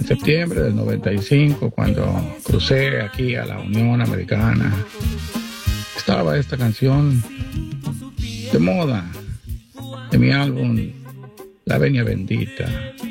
En septiembre del 95, cuando crucé aquí a la Unión Americana, estaba esta canción de moda de mi álbum La Venia Bendita.